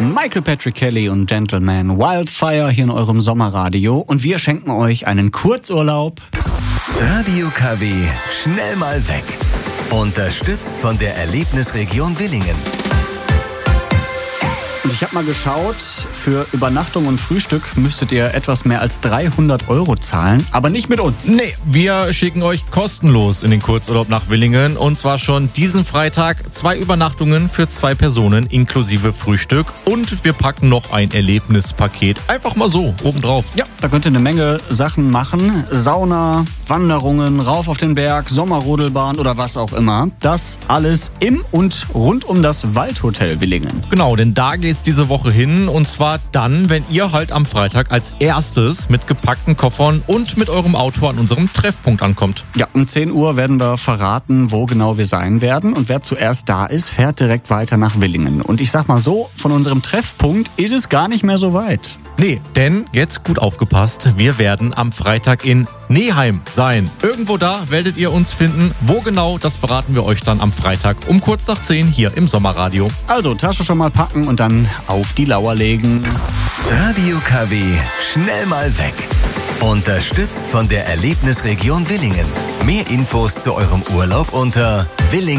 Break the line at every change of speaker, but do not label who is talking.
Michael Patrick Kelly und Gentleman Wildfire hier in eurem Sommerradio und wir schenken euch einen Kurzurlaub.
Radio KW, schnell mal weg. Unterstützt von der Erlebnisregion Willingen.
Und ich habe mal geschaut, für Übernachtung und Frühstück müsstet ihr etwas mehr als 300 € zahlen, aber nicht mit uns.
Nee, wir schicken euch kostenlos in den Kurzurlaub nach Willingen und zwar schon diesen Freitag 2 Übernachtungen für 2 Personen inklusive Frühstück und wir packen noch ein Erlebnispaket einfach mal so obendrauf.
Ja, da könnt ihr eine Menge Sachen machen. Sauna, Wanderungen, rauf auf den Berg, Sommerrodelbahn oder was auch immer. Das alles im und rund um das Waldhotel Willingen.
Genau, denn da geht's diese Woche hin und zwar dann, wenn ihr halt am Freitag als erstes mit gepackten Koffern und mit eurem Auto an unserem Treffpunkt ankommt.
Ja, um 10 Uhr werden wir verraten, wo genau wir sein werden und wer zuerst da ist, fährt direkt weiter nach Willingen. Und ich sag mal so, von unserem Treffpunkt ist es gar nicht mehr so weit.
Nee, denn jetzt gut aufgepasst, wir werden am Freitag in Neheim sein. Irgendwo da werdet ihr uns finden. Wo genau, das verraten wir euch dann am Freitag um kurz nach 10 hier im Sommerradio.
Also Tasche schon mal packen und dann auf die Lauer legen.
Radio KW, schnell mal weg. Unterstützt von der Erlebnisregion Willingen. Mehr Infos zu eurem Urlaub unter Willingen.